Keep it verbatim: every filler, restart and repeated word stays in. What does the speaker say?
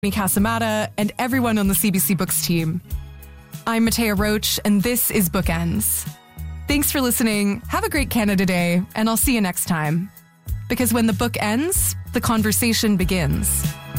Casamata, and everyone on the C B C Books team. I'm Matea Roach, and this is Bookends. Thanks for listening, have a great Canada Day, and I'll see you next time. Because when the book ends, the conversation begins.